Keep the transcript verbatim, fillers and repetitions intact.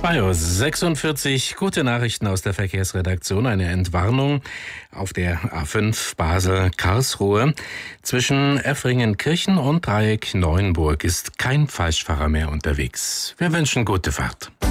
zwei Uhr sechsundvierzig, gute Nachrichten aus der Verkehrsredaktion. Eine Entwarnung auf der A fünf Basel-Karlsruhe. Zwischen Effringen-Kirchen und Dreieck Neuenburg ist kein Falschfahrer mehr unterwegs. Wir wünschen gute Fahrt.